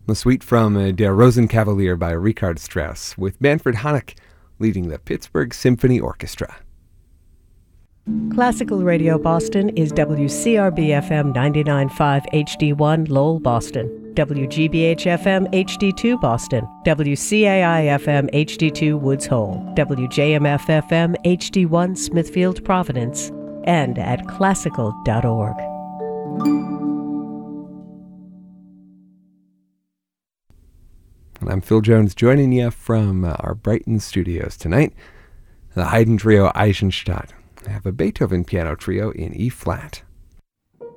The suite from Der Rosenkavalier by Richard Strauss, with Manfred Honeck leading the Pittsburgh Symphony Orchestra. Classical Radio Boston is WCRB-FM 99.5 HD1 Lowell, Boston, WGBH-FM HD2 Boston, WCAI-FM HD2 Woods Hole, WJMF-FM HD1 Smithfield, Providence, and at classical.org. And I'm Phil Jones, joining you from our Brighton studios tonight. The Haydn Trio Eisenstadt. I have a Beethoven piano trio in E-flat.